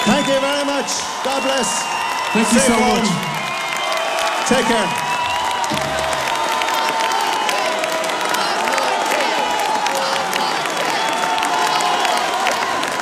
Thank you very much. God bless. Thank you Stay so warm. much. Take care.